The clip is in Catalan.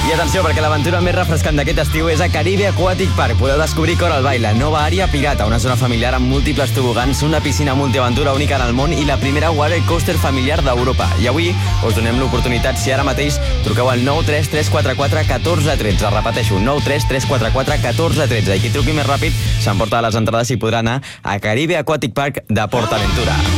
I atenció, perquè l'aventura més refrescant d'aquest estiu és a Caribe Aquatic Park. Podeu descobrir Coral Bay, la nova àrea pirata, una zona familiar amb múltiples tobogans, una piscina multiaventura única en el món i la primera water coaster familiar d'Europa. I avui us donem l'oportunitat, si ara mateix truqueu al 93344 1413. Repeteixo, 93344 1413. I qui truqui més ràpid s'emporta les entrades i podrà anar a Caribe Aquatic Park de PortAventura.